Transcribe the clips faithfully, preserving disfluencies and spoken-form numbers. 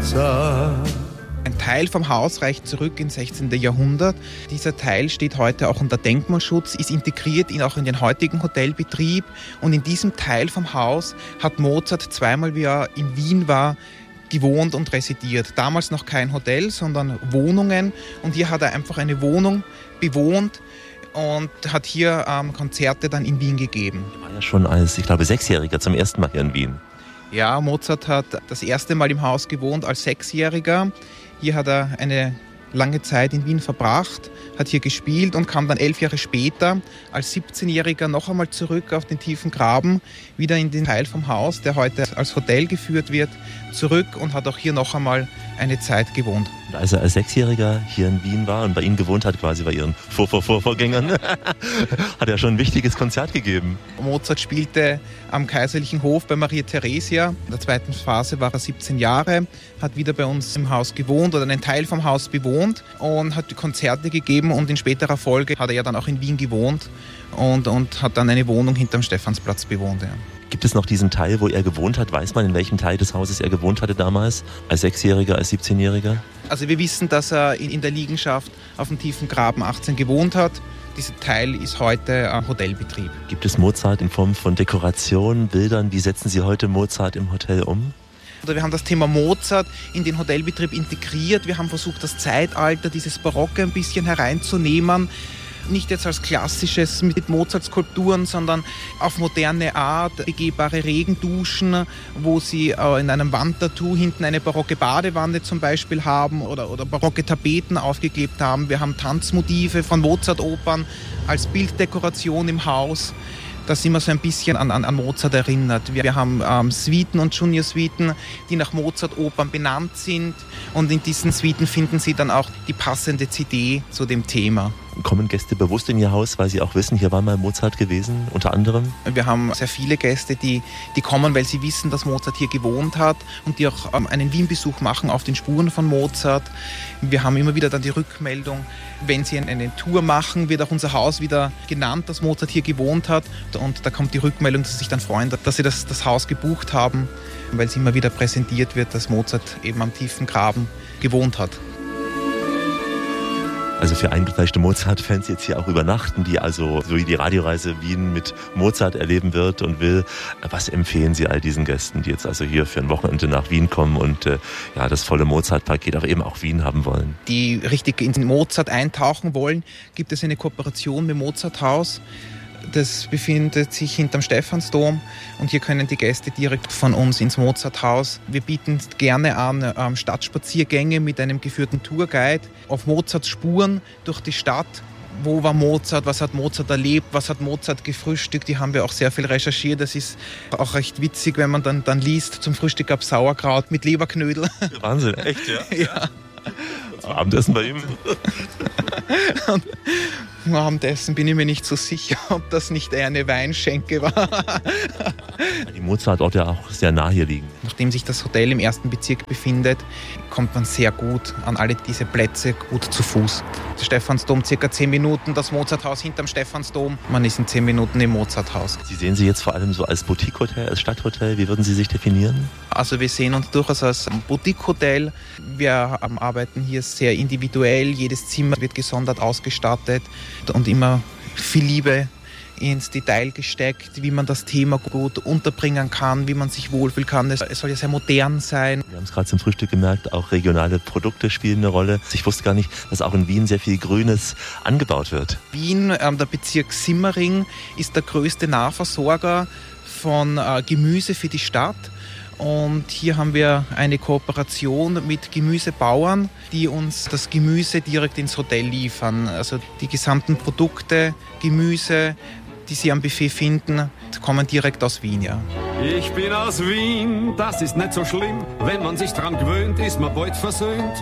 Mozart. Ein Teil vom Haus reicht zurück ins sechzehnten. Jahrhundert. Dieser Teil steht heute auch unter Denkmalschutz, ist integriert in, auch in den heutigen Hotelbetrieb. Und in diesem Teil vom Haus hat Mozart zweimal, wie er in Wien war, gewohnt und residiert. Damals noch kein Hotel, sondern Wohnungen. Und hier hat er einfach eine Wohnung bewohnt und hat hier ähm, Konzerte dann in Wien gegeben. Er war ja schon als, ich glaube, Sechsjähriger zum ersten Mal hier in Wien. Ja, Mozart hat das erste Mal im Haus gewohnt als Sechsjähriger. Hier hat er eine lange Zeit in Wien verbracht, hat hier gespielt und kam dann elf Jahre später als siebzehnjähriger noch einmal zurück auf den tiefen Graben, wieder in den Teil vom Haus, der heute als Hotel geführt wird, zurück und hat auch hier noch einmal eine Zeit gewohnt. Und als er als Sechsjähriger hier in Wien war und bei Ihnen gewohnt hat, quasi bei Ihren Vor-Vor-Vorgängern, hat er schon ein wichtiges Konzert gegeben. Mozart spielte am Kaiserlichen Hof bei Maria Theresia. In der zweiten Phase war er siebzehn Jahre, hat wieder bei uns im Haus gewohnt oder einen Teil vom Haus bewohnt und hat Konzerte gegeben und in späterer Folge hat er ja dann auch in Wien gewohnt und, und hat dann eine Wohnung hinterm Stephansplatz bewohnt. Ja. Gibt es noch diesen Teil, wo er gewohnt hat? Weiß man, in welchem Teil des Hauses er gewohnt hatte damals? Als Sechsjähriger, als siebzehnjähriger? Also wir wissen, dass er in der Liegenschaft auf dem tiefen Graben achtzehn gewohnt hat. Dieser Teil ist heute ein Hotelbetrieb. Gibt es Mozart in Form von Dekorationen, Bildern? Wie setzen Sie heute Mozart im Hotel um? Wir haben das Thema Mozart in den Hotelbetrieb integriert. Wir haben versucht, das Zeitalter, dieses Barocke ein bisschen hereinzunehmen. Nicht jetzt als klassisches mit Mozart-Skulpturen, sondern auf moderne Art, begehbare Regenduschen, wo sie in einem Wandtattoo hinten eine barocke Badewanne zum Beispiel haben oder, oder barocke Tapeten aufgeklebt haben. Wir haben Tanzmotive von Mozart-Opern als Bilddekoration im Haus. Das immer so ein bisschen an, an, an Mozart erinnert. Wir, wir haben ähm, Suiten und Junior-Suiten, die nach Mozart-Opern benannt sind. Und in diesen Suiten finden Sie dann auch die passende C D zu dem Thema. Kommen Gäste bewusst in Ihr Haus, weil sie auch wissen, hier war mal Mozart gewesen, unter anderem? Wir haben sehr viele Gäste, die, die kommen, weil sie wissen, dass Mozart hier gewohnt hat und die auch ähm, einen Wien-Besuch machen auf den Spuren von Mozart. Wir haben immer wieder dann die Rückmeldung, wenn sie eine, eine Tour machen, wird auch unser Haus wieder genannt, dass Mozart hier gewohnt hat. Und da kommt die Rückmeldung, dass sie sich dann freuen, dass sie das, das Haus gebucht haben, weil es immer wieder präsentiert wird, dass Mozart eben am tiefen Graben gewohnt hat. Also für eingefleischte Mozart-Fans jetzt hier auch übernachten, die also so wie die Radioreise Wien mit Mozart erleben wird und will. Was empfehlen Sie all diesen Gästen, die jetzt also hier für ein Wochenende nach Wien kommen und äh, ja das volle Mozart-Paket, aber eben auch Wien haben wollen? Die richtig in Mozart eintauchen wollen, gibt es eine Kooperation mit Mozarthaus. Das befindet sich hinterm Stephansdom und hier können die Gäste direkt von uns ins Mozarthaus. Wir bieten gerne an ähm, Stadtspaziergänge mit einem geführten Tourguide auf Mozarts Spuren durch die Stadt. Wo war Mozart, was hat Mozart erlebt, was hat Mozart gefrühstückt, die haben wir auch sehr viel recherchiert. Das ist auch recht witzig, wenn man dann, dann liest, zum Frühstück gab es Sauerkraut mit Leberknödel. Wahnsinn, echt, ja? Ja. Abendessen bei ihm? Und Abendessen bin ich mir nicht so sicher, ob das nicht eher eine Weinschenke war. Die Mozartorte ja auch sehr nah hier liegen. Nachdem sich das Hotel im ersten Bezirk befindet, kommt man sehr gut an alle diese Plätze gut zu Fuß. Der Stephansdom circa zehn Minuten, das Mozarthaus hinterm Stephansdom. Man ist in zehn Minuten im Mozarthaus. Sie sehen Sie jetzt vor allem so als Boutique-Hotel, als Stadthotel. Wie würden Sie sich definieren? Also wir sehen uns durchaus als Boutique-Hotel. Wir arbeiten hier sehr individuell. Jedes Zimmer wird gesondert ausgestattet und immer viel Liebe ins Detail gesteckt, wie man das Thema gut unterbringen kann, wie man sich wohlfühlen kann. Es soll ja sehr modern sein. Wir haben es gerade zum Frühstück gemerkt, auch regionale Produkte spielen eine Rolle. Ich wusste gar nicht, dass auch in Wien sehr viel Grünes angebaut wird. Wien, der Bezirk Simmering, ist der größte Nahversorger von Gemüse für die Stadt. Und hier haben wir eine Kooperation mit Gemüsebauern, die uns das Gemüse direkt ins Hotel liefern. Also die gesamten Produkte, Gemüse, die Sie am Buffet finden, kommen direkt aus Wien, ja. Ich bin aus Wien, das ist nicht so schlimm. Wenn man sich dran gewöhnt, ist man bald versöhnt.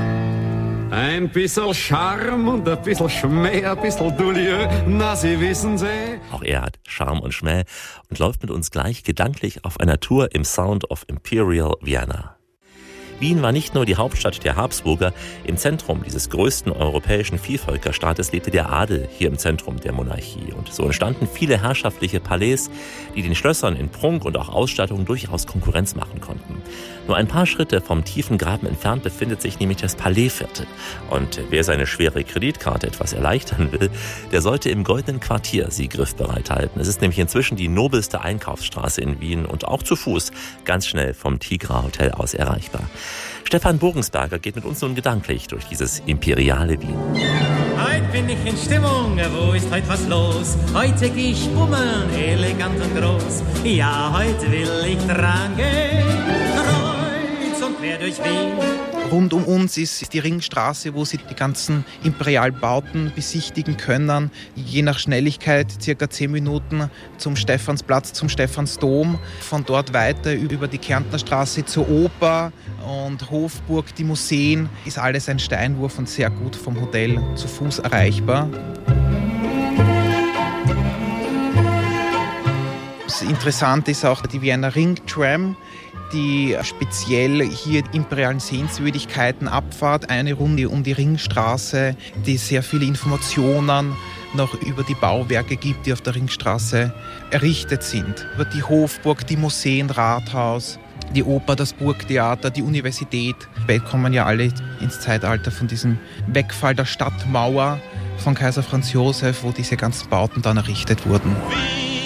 Ein bisschen Charme und ein bisschen Schmäh, ein bisschen Dulieu, na, Sie wissen Sie. Auch er hat Charme und Schmäh und läuft mit uns gleich gedanklich auf einer Tour im Sound of Imperial Vienna. Wien war nicht nur die Hauptstadt der Habsburger. Im Zentrum dieses größten europäischen Vielvölkerstaates lebte der Adel hier im Zentrum der Monarchie. Und so entstanden viele herrschaftliche Palais, die den Schlössern in Prunk und auch Ausstattung durchaus Konkurrenz machen konnten. Nur ein paar Schritte vom tiefen Graben entfernt befindet sich nämlich das Palaisviertel. Und wer seine schwere Kreditkarte etwas erleichtern will, der sollte im Goldenen Quartier sie griffbereit halten. Es ist nämlich inzwischen die nobelste Einkaufsstraße in Wien und auch zu Fuß ganz schnell vom Tigra Hotel aus erreichbar. Stefan Bogensberger geht mit uns nun gedanklich durch dieses imperiale Wien. Heute bin ich in Stimmung, wo ist heute was los? Heute geh ich bummeln, elegant und groß. Ja, heute will ich dran gehen, kreuz und quer durch Wien. Rund um uns ist die Ringstraße, wo Sie die ganzen Imperialbauten besichtigen können. Je nach Schnelligkeit circa zehn Minuten zum Stephansplatz, zum Stephansdom. Von dort weiter über die Kärntner Straße zur Oper und Hofburg, die Museen. Ist alles ein Steinwurf und sehr gut vom Hotel zu Fuß erreichbar. Interessant ist auch die Vienna Ringtram, die speziell hier imperialen Sehenswürdigkeiten abfahrt. Eine Runde um die Ringstraße, die sehr viele Informationen noch über die Bauwerke gibt, die auf der Ringstraße errichtet sind. Über die Hofburg, die Museen, Rathaus, die Oper, das Burgtheater, die Universität. Wir kommen ja alle ins Zeitalter von diesem Wegfall der Stadtmauer von Kaiser Franz Josef, wo diese ganzen Bauten dann errichtet wurden.